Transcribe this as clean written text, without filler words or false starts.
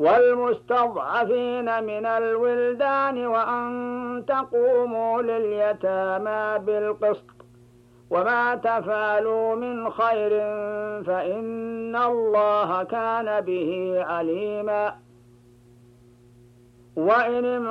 والمستضعفين من الولدان وأن تقوموا لليتامى بالقسط وما تفعلوا من خير فإن الله كان به عليما. وإن